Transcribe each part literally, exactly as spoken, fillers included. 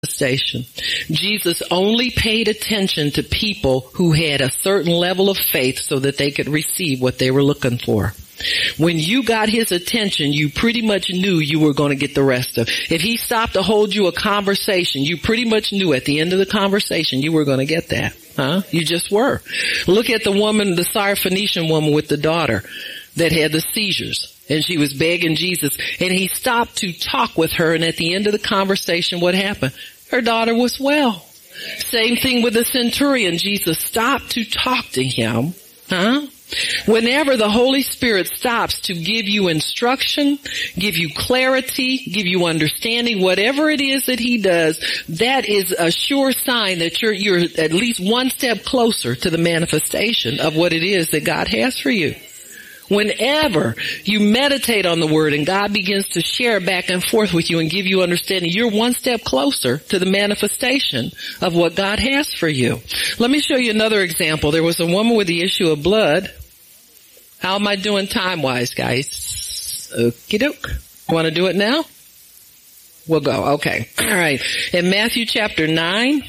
Station. Jesus only paid attention to people who had a certain level of faith so that they could receive what they were looking for. When you got his attention, you pretty much knew you were going to get the rest of it. If he stopped to hold you a conversation, you pretty much knew at the end of the conversation you were going to get that. Huh? You just were. Look at the woman, the Syrophoenician woman with the daughter that had the seizures. And she was begging Jesus. And he stopped to talk with her. And at the end of the conversation, what happened? Her daughter was well. Same thing with the centurion. Jesus stopped to talk to him. Huh? Whenever the Holy Spirit stops to give you instruction, give you clarity, give you understanding, whatever it is that he does, that is a sure sign that you're, you're at least one step closer to the manifestation of what it is that God has for you. Whenever you meditate on the word and God begins to share back and forth with you and give you understanding, you're one step closer to the manifestation of what God has for you. Let me show you another example. There was a woman with the issue of blood. How am I doing time-wise, guys? Okie doke. You want to do it now? We'll go. Okay. All right. In Matthew chapter nine.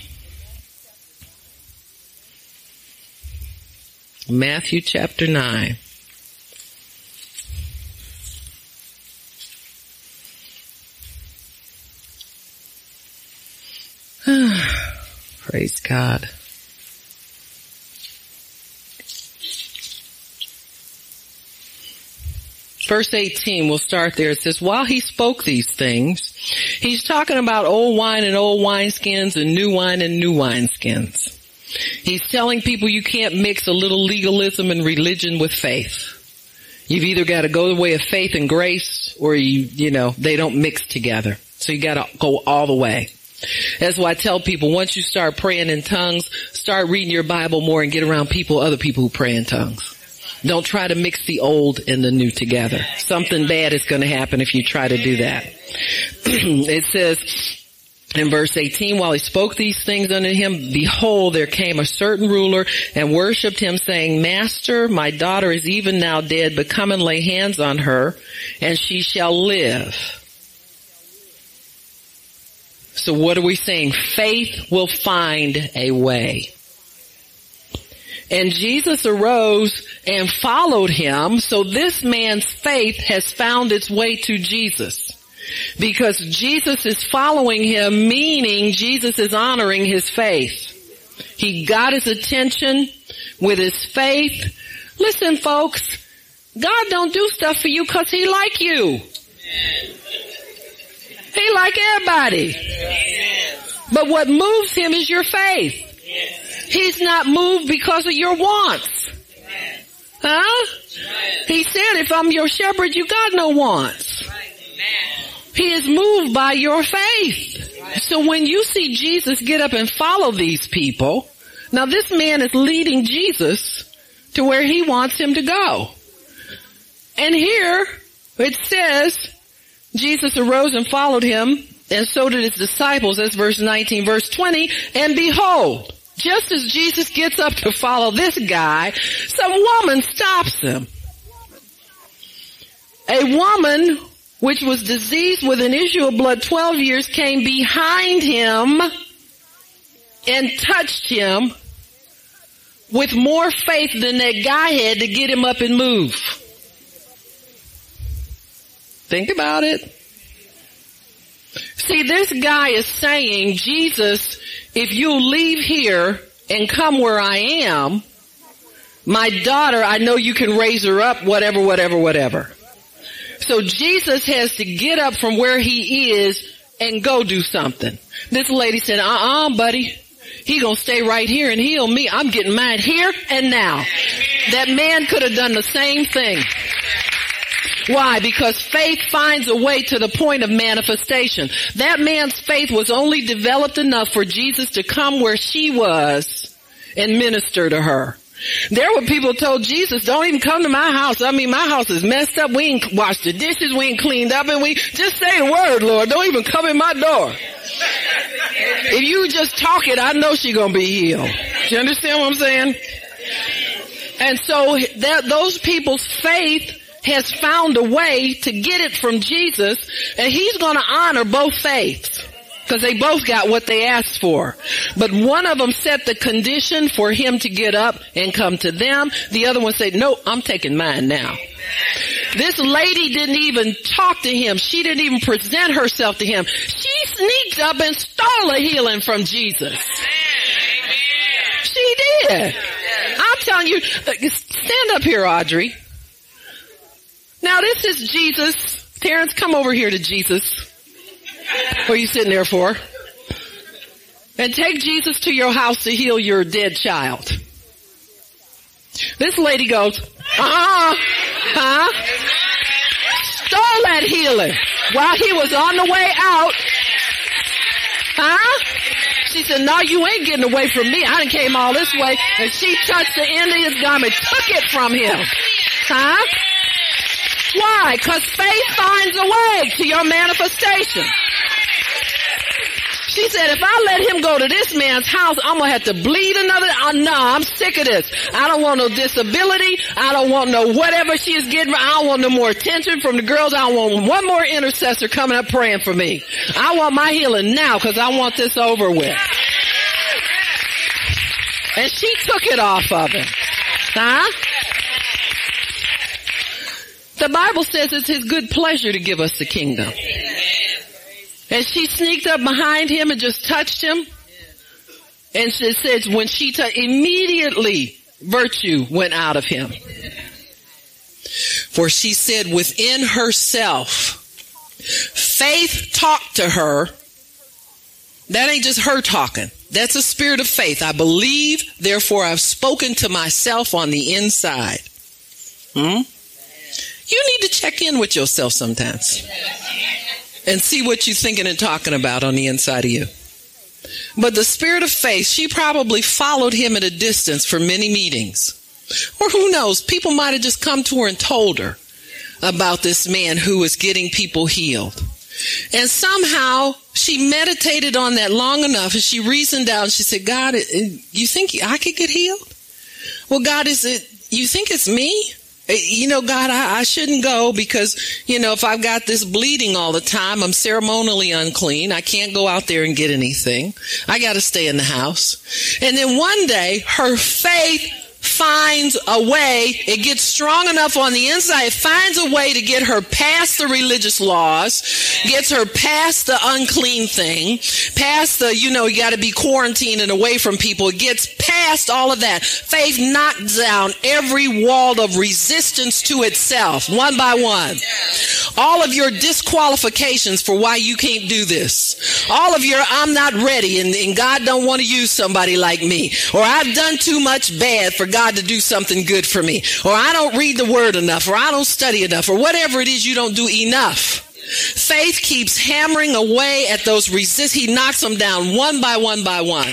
Matthew chapter nine. Praise God. Verse eighteen, we'll start there. It says, while he spoke these things, he's talking about old wine and old wineskins and new wine and new wineskins. He's telling people you can't mix a little legalism and religion with faith. You've either got to go the way of faith and grace, or you, you know, they don't mix together. So you got to go all the way. That's why I tell people, once you start praying in tongues, start reading your Bible more and get around people, other people who pray in tongues. Don't try to mix the old and the new together. Something bad is going to happen if you try to do that. It says in verse eighteen, while he spoke these things unto him, behold, there came a certain ruler and worshipped him, saying, Master, my daughter is even now dead, but come and lay hands on her, and she shall live. So what are we saying? Faith will find a way. And Jesus arose and followed him. So this man's faith has found its way to Jesus. Because Jesus is following him, meaning Jesus is honoring his faith. He got his attention with his faith. Listen, folks, God don't do stuff for you because he like you. He like everybody. But what moves him is your faith. He's not moved because of your wants. Huh? He said, if I'm your shepherd, you got no wants. He is moved by your faith. So when you see Jesus get up and follow these people, now this man is leading Jesus to where he wants him to go. And here it says, Jesus arose and followed him, and so did his disciples. That's verse nineteen. Verse twenty, and behold, just as Jesus gets up to follow this guy, some woman stops him. A woman which was diseased with an issue of blood twelve years came behind him and touched him with more faith than that guy had to get him up and move. Think about it. See, this guy is saying, Jesus, if you leave here and come where I am, my daughter, I know you can raise her up, whatever, whatever, whatever. So Jesus has to get up from where he is and go do something. This lady said, uh-uh, buddy. He gonna stay right here and heal me. I'm getting mad here and now. That man could have done the same thing. Why? Because faith finds a way to the point of manifestation. That man's faith was only developed enough for Jesus to come where she was and minister to her. There were people who told Jesus, don't even come to my house. I mean, my house is messed up. We ain't washed the dishes. We ain't cleaned up. And we just say the word, Lord. Don't even come in my door. If you just talk it, I know she's going to be healed. Do you understand what I'm saying? And so that, those people's faith has found a way to get it from Jesus, and he's going to honor both faiths. because they both got what they asked for. But one of them set the condition for him to get up and come to them. The other one said, no, I'm taking mine now. This lady didn't even talk to him. She didn't even present herself to him. She sneaked up and stole a healing from Jesus. She did. I'm telling you, stand up here, Audrey. Now this is Jesus. Terrence, come over here to Jesus. What are you sitting there for? And take Jesus to your house to heal your dead child. This lady goes, uh-uh, huh? Stole that healing while he was on the way out. Huh? She said, no, you ain't getting away from me. I done came all this way. And she touched the end of his garment, took it from him. Huh? Why? Because faith finds a way to your manifestation. She said, if I let him go to this man's house, I'm going to have to bleed another. Oh, no, I'm sick of this. I don't want no disability. I don't want no whatever she is getting. I don't want no more attention from the girls. I don't want one more intercessor coming up praying for me. I want my healing now because I want this over with. And she took it off of him. Huh? The Bible says it's his good pleasure to give us the kingdom. And she sneaked up behind him and just touched him. And it says when she touched, immediately virtue went out of him. For she said within herself, faith talked to her. That ain't just her talking. That's a spirit of faith. I believe, therefore I've spoken to myself on the inside. Hmm? You need to check in with yourself sometimes and see what you're thinking and talking about on the inside of you. But the spirit of faith, she probably followed him at a distance for many meetings. Or who knows, people might have just come to her and told her about this man who was getting people healed. And somehow she meditated on that long enough and she reasoned out and she said, God, you think I could get healed? Well, God, is it, you think it's me? You know, God, I, I shouldn't go because, you know, if I've got this bleeding all the time, I'm ceremonially unclean. I can't go out there and get anything. I got to stay in the house. And then one day, her faith finds a way. It gets strong enough on the inside. It finds a way to get her past the religious laws, gets her past the unclean thing, past the, you know, you got to be quarantined and away from people. It gets past all of that. Faith knocks down every wall of resistance to itself, one by one. All of your disqualifications for why you can't do this. All of your I'm not ready and, and God don't want to use somebody like me. Or I've done too much bad for God to do something good for me. Or I don't read the word enough. Or I don't study enough. Or whatever it is you don't do enough. Faith keeps hammering away at those resist. He knocks them down one by one by one.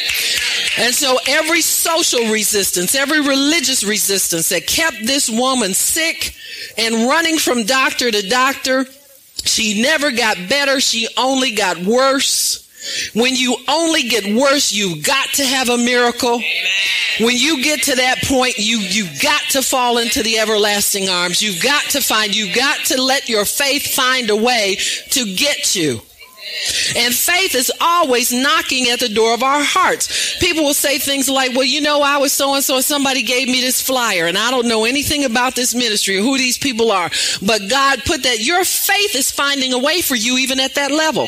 And so every social resistance, every religious resistance that kept this woman sick and running from doctor to doctor, she never got better. She only got worse. When you only get worse, you've got to have a miracle. Amen. When you get to that point, you, you've got to fall into the everlasting arms. You've got to find, you've got to let your faith find a way to get you. And faith is always knocking at the door of our hearts. People will say things like, well, you know, I was so-and-so and somebody gave me this flyer and I don't know anything about this ministry or who these people are. But God put that, your faith is finding a way for you even at that level.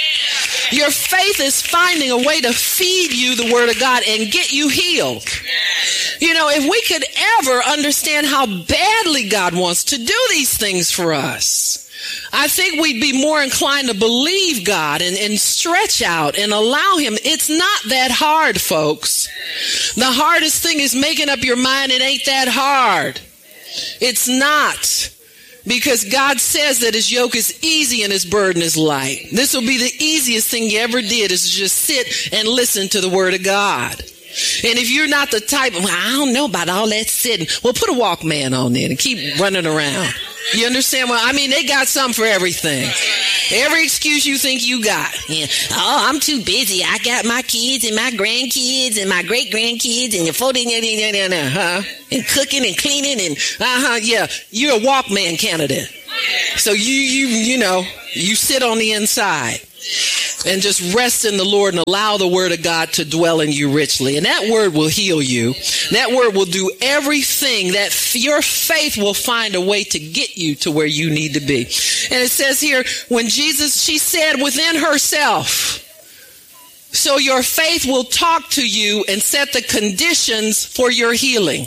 Your faith is finding a way to feed you the word of God and get you healed. You know, if we could ever understand how badly God wants to do these things for us, I think we'd be more inclined to believe God and, and stretch out and allow him. It's not that hard, folks. The hardest thing is making up your mind it ain't that hard. It's not. Because God says that his yoke is easy and his burden is light. This will be the easiest thing you ever did, is to just sit and listen to the word of God. And if you're not the type of, well, I don't know about all that sitting, well, put a Walkman on there and keep running around. You understand what I mean? They got something for everything. Every excuse you think you got. Yeah. Oh, I'm too busy. I got my kids and my grandkids and my great grandkids and your photo, huh? And cooking and cleaning and uh-huh, yeah. You're a Walkman candidate. So you, you, you know, you sit on the inside. and just rest in the Lord and allow the word of God to dwell in you richly. And that word will heal you. That word will do everything. That f- your faith will find a way to get you to where you need to be. And it says here, when Jesus, she said within herself, so your faith will talk to you and set the conditions for your healing.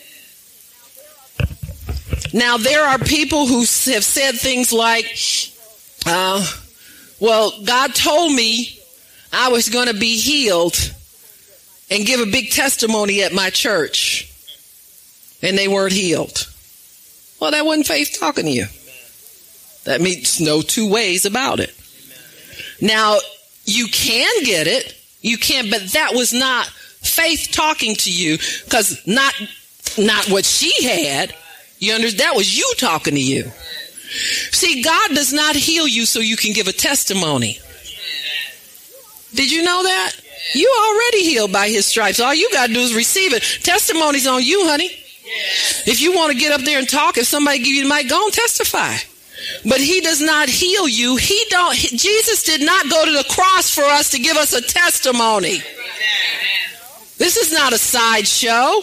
Now, there are people who have said things like, uh, well, God told me I was going to be healed and give a big testimony at my church, and they weren't healed. Well, that wasn't faith talking to you. That means no two ways about it. Now, you can get it. You can, but that was not faith talking to you, because not, not what she had. You understand? That was you talking to you. See, God does not heal you so you can give a testimony. Did you know that? You already healed by his stripes. All you got to do is receive it. Testimony's on you, honey. If you want to get up there and talk, if somebody give you the mic, go and testify. But he does not heal you. He don't. He, Jesus did not go to the cross for us to give us a testimony. This is not a sideshow.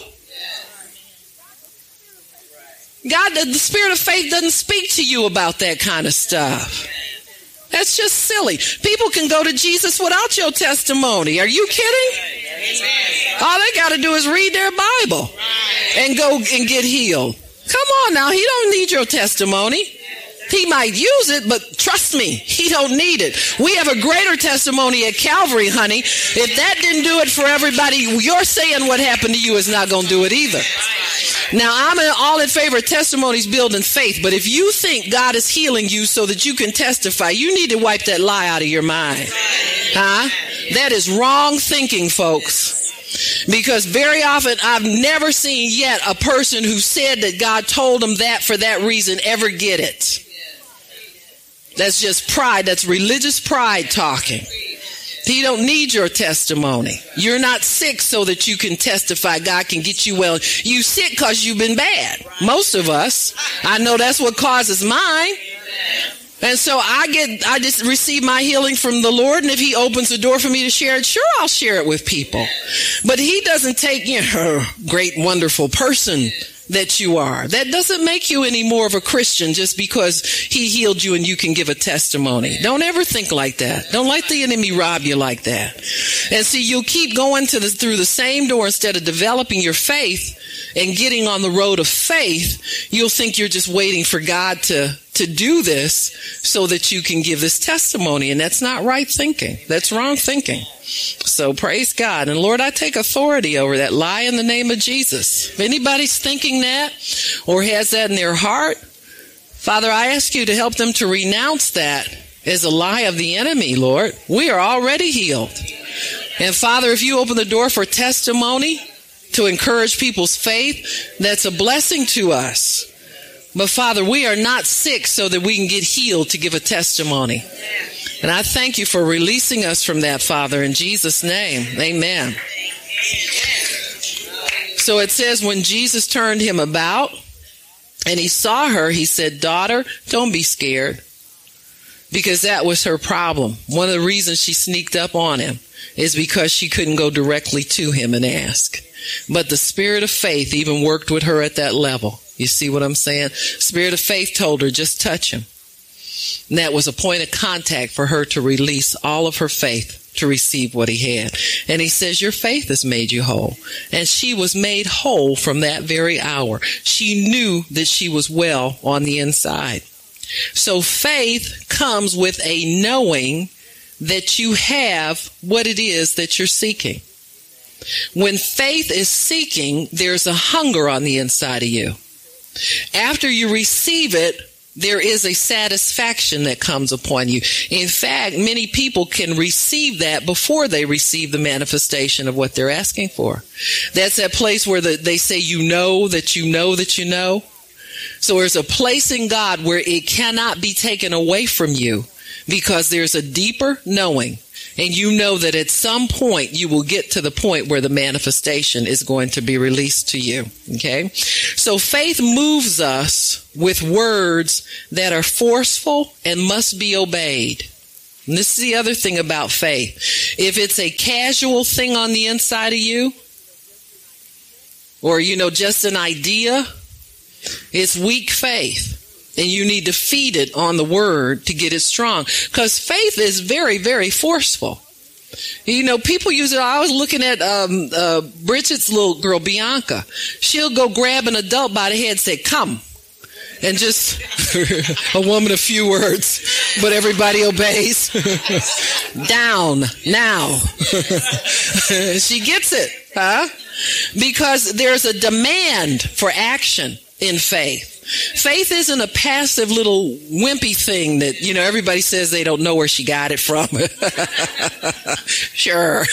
God, the spirit of faith doesn't speak to you about that kind of stuff. That's just silly. People can go to Jesus without your testimony. Are you kidding? All they got to do is read their Bible and go and get healed. Come on now. He don't need your testimony. He might use it, but trust me, he don't need it. We have a greater testimony at Calvary, honey. If that didn't do it for everybody, you're saying what happened to you is not going to do it either. Now, I'm all in favor of testimonies building faith, but if you think God is healing you so that you can testify, you need to wipe that lie out of your mind. Huh? That is wrong thinking, folks. Because very often, I've never seen yet a person who said that God told them that for that reason ever get it. That's just pride. That's religious pride talking. He don't need your testimony. You're not sick so that you can testify God can get you well. You sick because you've been bad. Most of us. I know that's what causes mine. And so I get, I just receive my healing from the Lord. And if he opens the door for me to share it, sure, I'll share it with people. But he doesn't take, you know, great, wonderful person that you are. That doesn't make you any more of a Christian just because he healed you and you can give a testimony. Don't ever think like that. Don't let the enemy rob you like that. And see, you'll keep going to the, through the same door instead of developing your faith and getting on the road of faith. You'll think you're just waiting for God to, to do this so that you can give this testimony. And that's not right thinking. That's wrong thinking. So praise God. And Lord, I take authority over that lie in the name of Jesus. If anybody's thinking that or has that in their heart, Father, I ask you to help them to renounce that as a lie of the enemy, Lord. We are already healed. And Father, if you open the door for testimony to encourage people's faith, that's a blessing to us. But Father, we are not sick so that we can get healed to give a testimony. And I thank you for releasing us from that, Father, in Jesus' name. Amen. So it says when Jesus turned him about and he saw her, he said, "Daughter, don't be scared." Because that was her problem. One of the reasons she sneaked up on him is because she couldn't go directly to him and ask. But the spirit of faith even worked with her at that level. You see what I'm saying? Spirit of faith told her, just touch him. And that was a point of contact for her to release all of her faith to receive what he had. And he says, your faith has made you whole. And she was made whole from that very hour. She knew that she was well on the inside. So faith comes with a knowing that you have what it is that you're seeking. When faith is seeking, there's a hunger on the inside of you. After you receive it, there is a satisfaction that comes upon you. In fact, many people can receive that before they receive the manifestation of what they're asking for. That's that place where the, they say you know that you know that you know. So there's a place in God where it cannot be taken away from you because there's a deeper knowing. And you know that at some point you will get to the point where the manifestation is going to be released to you. Okay? So faith moves us with words that are forceful and must be obeyed. And this is the other thing about faith. If it's a casual thing on the inside of you, or, you know, just an idea, it's weak faith. And you need to feed it on the word to get it strong. Because faith is very, very forceful. You know, people use it. I was looking at um, uh, Bridget's little girl, Bianca. She'll go grab an adult by the head and say, come. And just a woman of few words, but everybody obeys. Down, now. She gets it, huh? Because there's a demand for action in faith. Faith isn't a passive little wimpy thing that, you know, everybody says they don't know where she got it from. Sure.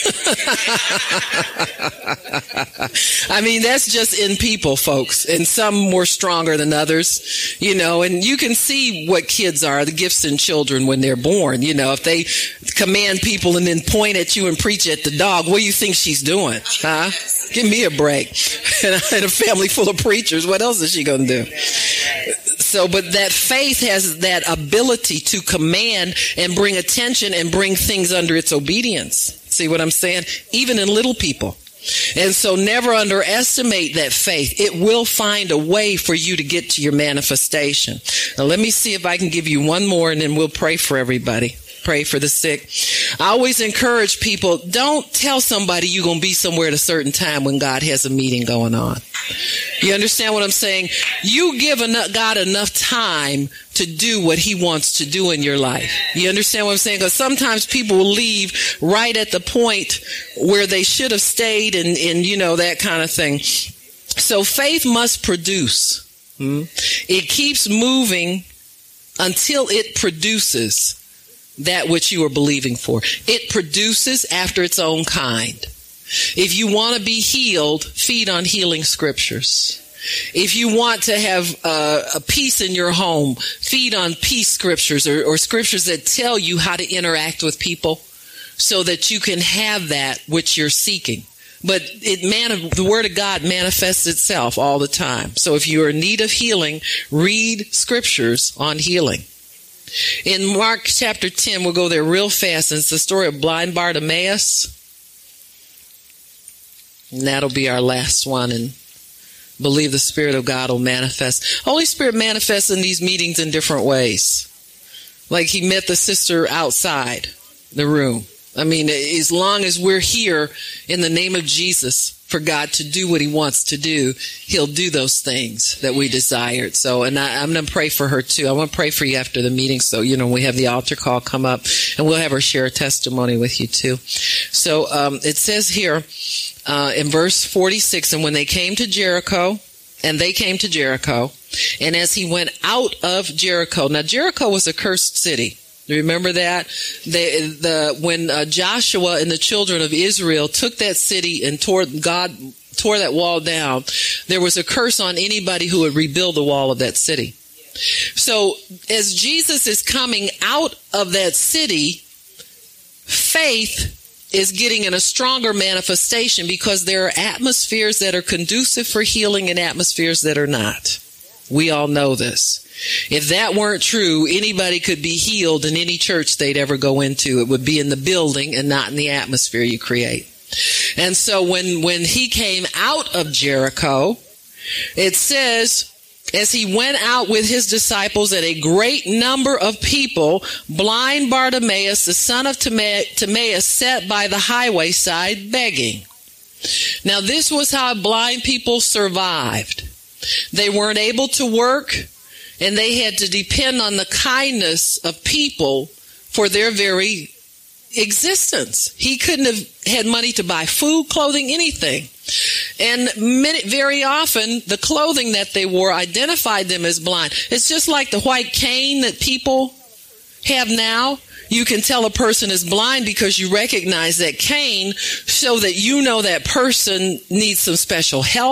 I mean, that's just in people, folks, and some more stronger than others, you know, and you can see what kids are, the gifts in children when they're born. You know, if they command people and then point at you and preach at the dog, what do you think she's doing? Huh? Give me a break. And I had a family full of preachers. What else is she going to do? So, but that faith has that ability to command and bring attention and bring things under its obedience. See what I'm saying? Even in little people. And so never underestimate that faith. It will find a way for you to get to your manifestation. Now let me see if I can give you one more and then we'll pray for everybody. Pray for the sick. I always encourage people, don't tell somebody you're going to be somewhere at a certain time when God has a meeting going on. You understand what I'm saying? You give enough, God enough time to do what he wants to do in your life. You understand what I'm saying? Because sometimes people will leave right at the point where they should have stayed and, and you know, that kind of thing. So faith must produce. Hmm? It keeps moving until it produces that which you are believing for. It produces after its own kind. If you want to be healed, feed on healing scriptures. If you want to have uh, a peace in your home, feed on peace scriptures or, or scriptures that tell you how to interact with people so that you can have that which you're seeking. But it man, the Word of God manifests itself all the time. So if you're in need of healing, read scriptures on healing. In Mark chapter ten, we'll go there real fast. And it's the story of blind Bartimaeus. And that'll be our last one. And believe the Spirit of God will manifest. Holy Spirit manifests in these meetings in different ways. Like he met the sister outside the room. I mean, as long as we're here in the name of Jesus for God to do what he wants to do, he'll do those things that we desired. So, and I, I'm going to pray for her too. I want to pray for you after the meeting. So, you know, we have the altar call come up and we'll have her share a testimony with you too. So, um, it says here, uh, in verse forty-six, and when they came to Jericho, and they came to Jericho, and as he went out of Jericho, now Jericho was a cursed city. Remember that? They, the, when uh, Joshua and the children of Israel took that city and tore, God tore that wall down, there was a curse on anybody who would rebuild the wall of that city. So as Jesus is coming out of that city, faith is getting in a stronger manifestation because there are atmospheres that are conducive for healing and atmospheres that are not. We all know this. If that weren't true, anybody could be healed in any church they'd ever go into. It would be in the building and not in the atmosphere you create. And so when, when he came out of Jericho, it says, as he went out with his disciples and a great number of people, blind Bartimaeus, the son of Timaeus, sat by the highway side begging. Now this was how blind people survived. They weren't able to work, and they had to depend on the kindness of people for their very existence. He couldn't have had money to buy food, clothing, anything. And many, very often, the clothing that they wore identified them as blind. It's just like the white cane that people have now. You can tell a person is blind because you recognize that cane so that you know that person needs some special help,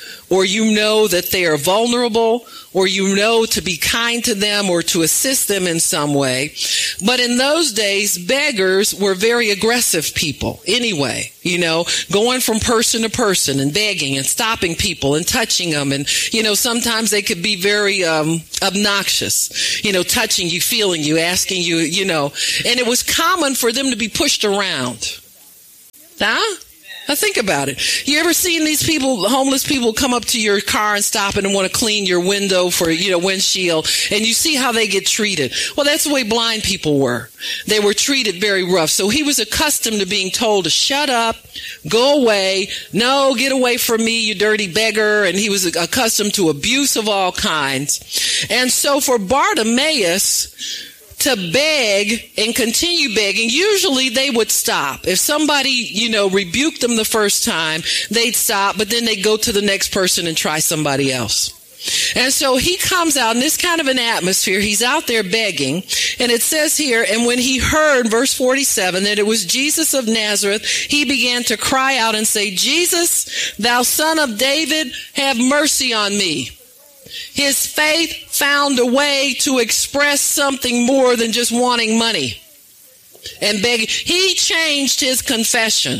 or you know that they are vulnerable, or you know to be kind to them or to assist them in some way. But in those days, beggars were very aggressive people anyway, you know, going from person to person and begging and stopping people and touching them. And, you know, sometimes they could be very um, obnoxious, you know, touching you, feeling you, asking you, you know, and it was common for them to be pushed around. Huh? Now think about it. You ever seen these people, homeless people, come up to your car and stop and want to clean your window for, you know, windshield, and you see how they get treated? Well, that's the way blind people were. They were treated very rough. So he was accustomed to being told to shut up, go away, no, get away from me, you dirty beggar. And he was accustomed to abuse of all kinds. And so for Bartimaeus to beg and continue begging, usually they would stop. If somebody, you know, rebuked them the first time, they'd stop, but then they'd go to the next person and try somebody else. And so he comes out in this kind of an atmosphere. He's out there begging. And it says here, and when he heard, verse forty-seven, that it was Jesus of Nazareth, he began to cry out and say, Jesus, thou son of David, have mercy on me. His faith found a way to express something more than just wanting money and begging. He changed his confession.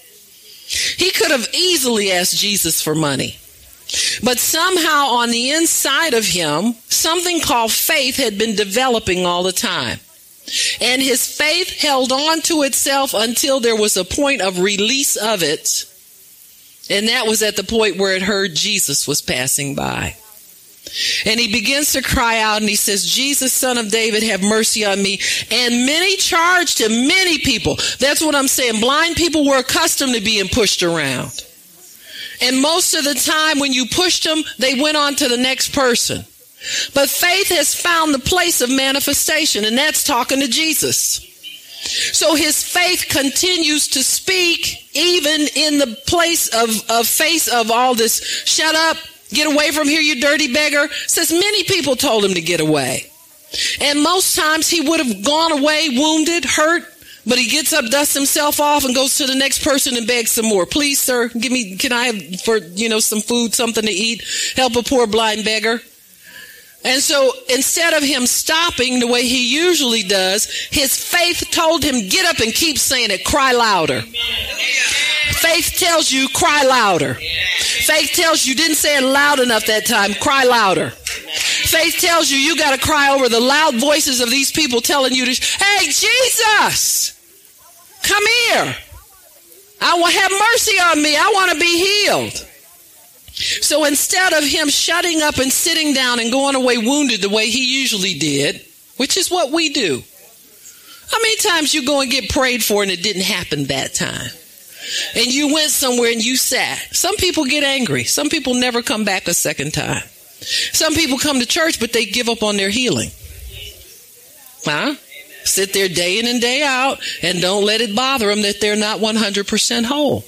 He could have easily asked Jesus for money. But somehow on the inside of him, something called faith had been developing all the time. And his faith held on to itself until there was a point of release of it. And that was at the point where it heard Jesus was passing by. And he begins to cry out and he says, Jesus, son of David, have mercy on me. And many charged him, many people. That's what I'm saying. Blind people were accustomed to being pushed around. And most of the time when you pushed them, they went on to the next person. But faith has found the place of manifestation, and that's talking to Jesus. So his faith continues to speak even in the place of, of face of all this, shut up, get away from here, you dirty beggar. It says many people told him to get away. And most times he would have gone away wounded, hurt, but he gets up, dusts himself off, and goes to the next person and begs some more. Please, sir, give me, can I have, for, you know, some food, something to eat, help a poor blind beggar? And so instead of him stopping the way he usually does, his faith told him, get up and keep saying it, cry louder. Faith tells you, cry louder. Faith tells you, didn't say it loud enough that time, cry louder. Faith tells you, you got to cry over the loud voices of these people telling you to, hey, Jesus, come here. I will have mercy on me. I want to be healed. So instead of him shutting up and sitting down and going away wounded the way he usually did, which is what we do. How many times you go and get prayed for and it didn't happen that time? And you went somewhere and you sat. Some people get angry. Some people never come back a second time. Some people come to church, but they give up on their healing. Huh? Sit there day in and day out and don't let it bother them that they're not one hundred percent whole.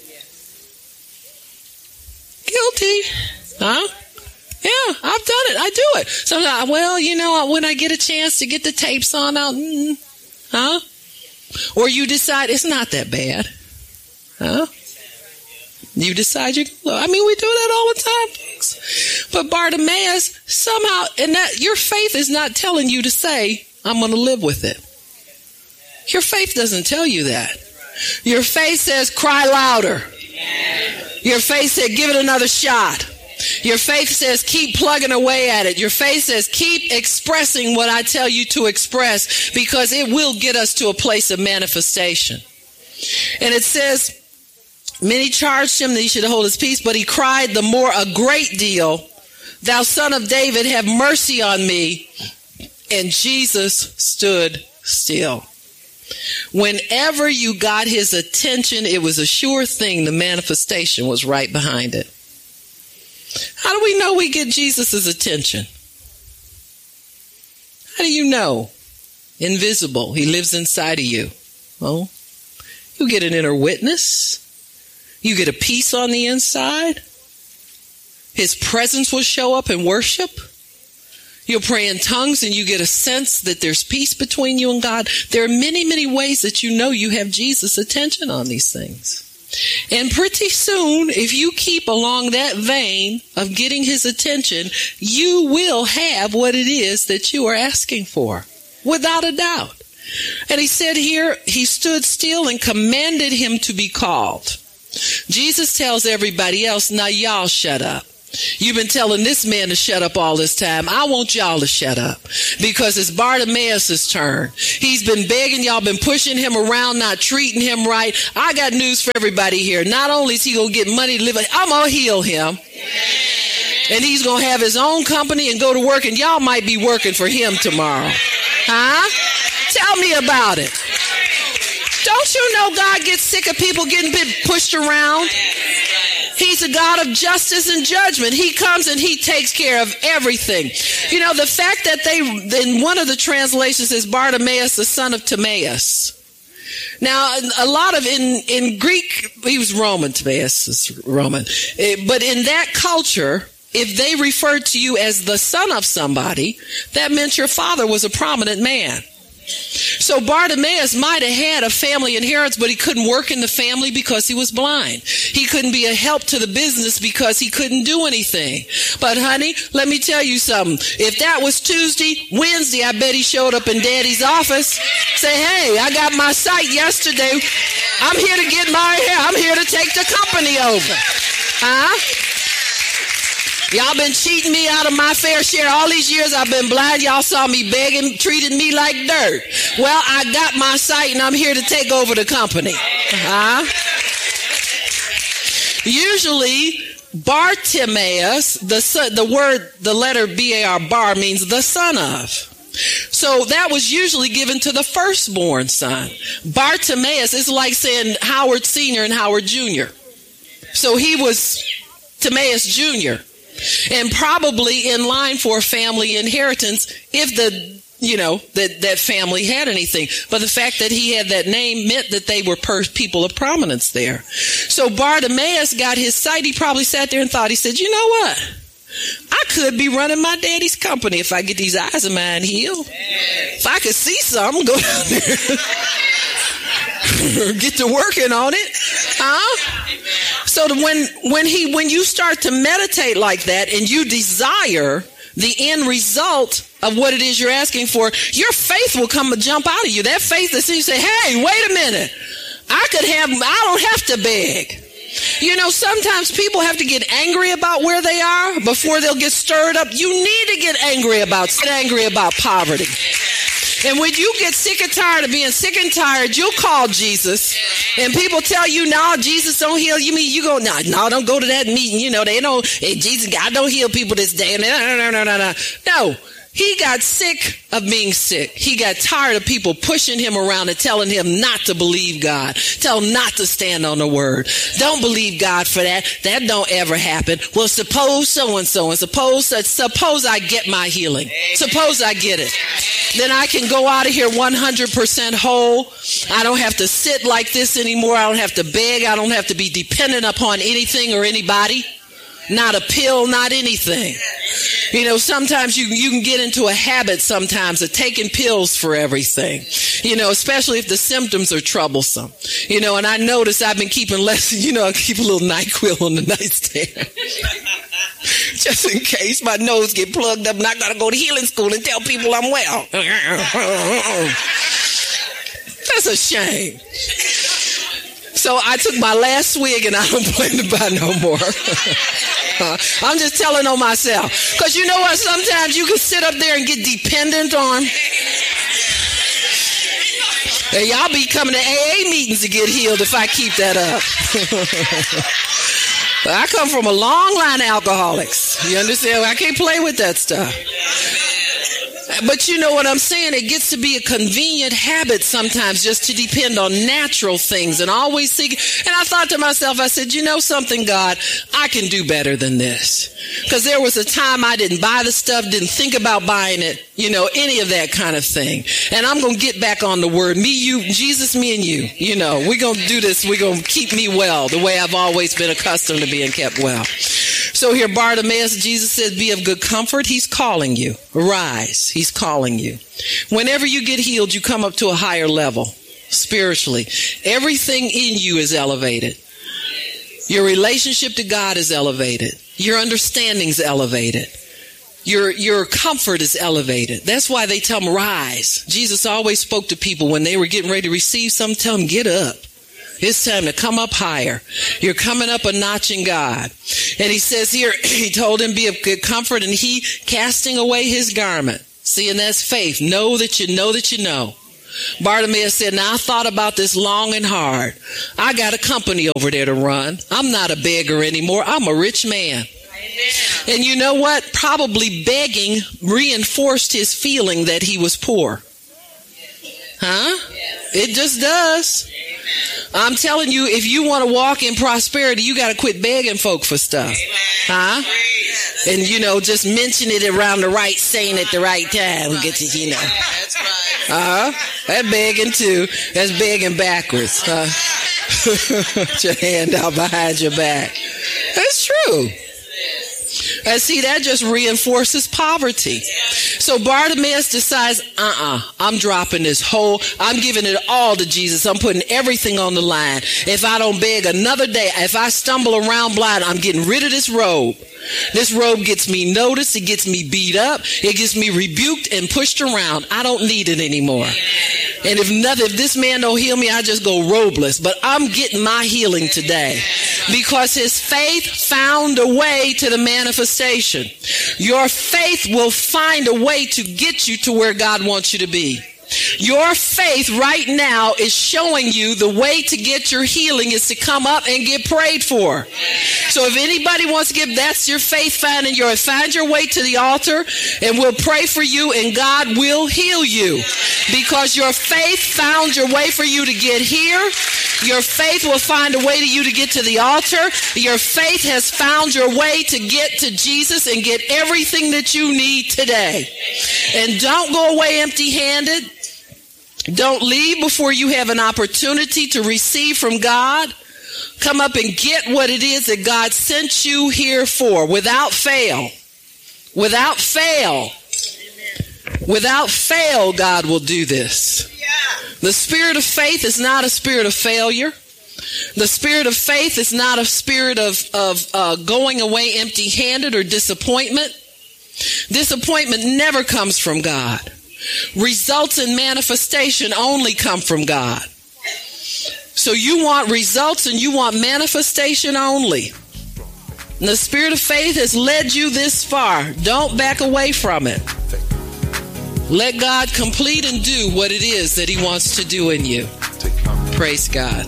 Guilty. Huh? Yeah, I've done it. I do it. Sometimes, well, you know, when I get a chance to get the tapes on, I'll, mm, huh? Or you decide it's not that bad. Huh? You decide you, I mean, we do that all the time, folks. But Bartimaeus, somehow, and that your faith is not telling you to say, I'm going to live with it. Your faith doesn't tell you that. Your faith says, cry louder. Your faith said, give it another shot. Your faith says, keep plugging away at it. Your faith says, keep expressing what I tell you to express, because it will get us to a place of manifestation. And it says, many charged him that he should hold his peace, but he cried the more a great deal, thou son of David, have mercy on me. And Jesus stood still. Whenever you got his attention, it was a sure thing the manifestation was right behind it. How do we know we get Jesus' attention? How do you know? Invisible. He lives inside of you. Well, you get an inner witness. You get a peace on the inside. His presence will show up in worship. You'll pray in tongues and you get a sense that there's peace between you and God. There are many, many ways that you know you have Jesus' attention on these things. And pretty soon, if you keep along that vein of getting his attention, you will have what it is that you are asking for, without a doubt. And he said here, he stood still and commanded him to be called. Jesus tells everybody else, now y'all shut up. You've been telling this man to shut up all this time. I want y'all to shut up because it's Bartimaeus' turn. He's been begging, y'all been pushing him around, not treating him right. I got news for everybody here. Not only is he going to get money to live, I'm going to heal him. And he's going to have his own company and go to work, and y'all might be working for him tomorrow. Huh? Tell me about it. Don't you know God gets sick of people getting pushed around? He's a God of justice and judgment. He comes and he takes care of everything. You know, the fact that they, in one of the translations says Bartimaeus, the son of Timaeus. Now, a lot of, in, in Greek, he was Roman, Timaeus is Roman. But in that culture, if they referred to you as the son of somebody, that meant your father was a prominent man. So Bartimaeus might have had a family inheritance, but he couldn't work in the family because he was blind. He couldn't be a help to the business because he couldn't do anything. But honey, let me tell you something. If that was Tuesday, Wednesday, I bet he showed up in Daddy's office. Say, hey, I got my sight yesterday. I'm here to get my hair. I'm here to take the company over. Huh? Y'all been cheating me out of my fair share all these years. I've been blind. Y'all saw me begging, treated me like dirt. Well, I got my sight and I'm here to take over the company. Huh? Usually, Bartimaeus, the son, the word, the letter B A R, bar, means the son of. So that was usually given to the firstborn son. Bartimaeus is like saying Howard Senior and Howard Junior So he was Timaeus Junior And probably in line for a family inheritance if the, you know, that, that family had anything. But the fact that he had that name meant that they were per- people of prominence there. So Bartimaeus got his sight. He probably sat there and thought, he said, you know what? I could be running my daddy's company if I get these eyes of mine healed. If I could see something, go down there. Get to working on it. Huh? So when when he when you start to meditate like that and you desire the end result of what it is you're asking for, your faith will come and jump out of you. That faith that sees you say, hey, wait a minute. I could have, I don't have to beg. You know, sometimes people have to get angry about where they are before they'll get stirred up. You need to get angry about, get angry about poverty. And when you get sick and tired of being sick and tired, you'll call Jesus. And people tell you, no, Jesus don't heal you. Mean you go, no, no, don't go to that meeting. You know, they don't, hey, Jesus, God don't heal people this day. No, no, no, no, no. No. He got sick of being sick. He got tired of people pushing him around and telling him not to believe God. Tell him not to stand on the word. Don't believe God for that. That don't ever happen. Well, suppose so-and-so and suppose that, suppose I get my healing. Suppose I get it. Then I can go out of here one hundred percent whole. I don't have to sit like this anymore. I don't have to beg. I don't have to be dependent upon anything or anybody. Not a pill, not anything. You know, sometimes you you can get into a habit sometimes of taking pills for everything. You know, especially if the symptoms are troublesome. You know, and I notice I've been keeping less, you know, I keep a little NyQuil on the nightstand. Just in case my nose get plugged up and I gotta go to healing school and tell people I'm well. That's a shame. So I took my last swig and I don't plan to buy no more. I'm just telling on myself. Because you know what? Sometimes you can sit up there and get dependent on. And y'all be coming to A A meetings to get healed if I keep that up. I come from a long line of alcoholics. You understand? I can't play with that stuff. But you know what I'm saying? It gets to be a convenient habit sometimes just to depend on natural things and always seek. And I thought to myself, I said, you know something, God, I can do better than this. Because there was a time I didn't buy the stuff, didn't think about buying it, you know, any of that kind of thing. And I'm going to get back on the word. Me, you, Jesus, me, and you. You know, we're going to do this. We're going to keep me well the way I've always been accustomed to being kept well. So here, Bartimaeus, Jesus says, be of good comfort. He's calling you. Arise. He's calling you. Whenever you get healed, you come up to a higher level spiritually. Everything in you is elevated. Your relationship to God is elevated. Your understanding's elevated. Your your comfort is elevated. That's why they tell them, rise. Jesus always spoke to people when they were getting ready to receive something, tell them, get up. It's time to come up higher. You're coming up a notch in God. And he says here, he told him, be of good comfort, and he casting away his garment. See, and that's faith. Know that you know that you know. Bartimaeus said, now I thought about this long and hard. I got a company over there to run. I'm not a beggar anymore. I'm a rich man. Amen. And you know what? Probably begging reinforced his feeling that he was poor. Huh? It just does. I'm telling you, if you want to walk in prosperity, you got to quit begging folk for stuff. Huh? And, you know, just mention it around the right, saying at the right time. Get to, you know. Uh-huh. That's begging too. That's begging backwards. Huh? Put your hand out behind your back. That's true. And see, that just reinforces poverty. So Bartimaeus decides, uh-uh, I'm dropping this whole, I'm giving it all to Jesus. I'm putting everything on the line. If I don't beg another day, if I stumble around blind, I'm getting rid of this robe. This robe gets me noticed. It gets me beat up. It gets me rebuked and pushed around. I don't need it anymore. And if nothing, if this man don't heal me, I just go robeless. But I'm getting my healing today because his faith found a way to the manifestation. Your faith will find a way to get you to where God wants you to be. Your faith right now is showing you the way to get your healing is to come up and get prayed for. So if anybody wants to give, that's your faith finding your, find your way to the altar and we'll pray for you and God will heal you because your faith found your way for you to get here. Your faith will find a way to you to get to the altar. Your faith has found your way to get to Jesus and get everything that you need today. And don't go away empty-handed. Don't leave before you have an opportunity to receive from God. Come up and get what it is that God sent you here for without fail. Without fail. Without fail, God will do this. The spirit of faith is not a spirit of failure. The spirit of faith is not a spirit of, of uh, going away empty-handed or disappointment. Disappointment never comes from God. Results and manifestation only come from God. So you want results and you want manifestation only. And the spirit of faith has led you this far. Don't back away from it. Let God complete and do what it is that he wants to do in you. Praise God.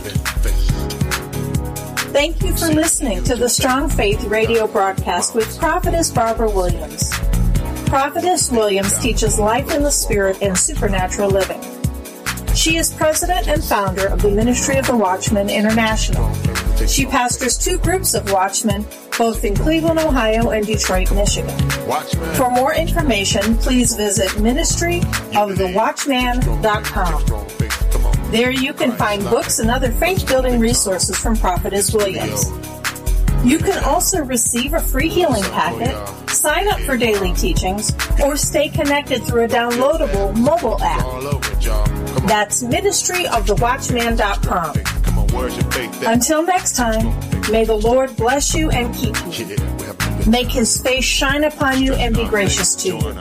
Thank you for listening to the Strong Faith radio broadcast with Prophetess Barbara Williams. Prophetess Williams teaches life in the Spirit and supernatural living. She is president and founder of the Ministry of the Watchman International. She pastors two groups of watchmen, both in Cleveland, Ohio, and Detroit, Michigan. For more information, please visit ministry of the watchman dot com. There you can find books and other faith-building resources from Prophetess Williams. You can also receive a free healing packet, sign up for daily teachings, or stay connected through a downloadable mobile app. That's ministry of the watchman dot com. Until next time, may the Lord bless you and keep you. Make his face shine upon you and be gracious to you.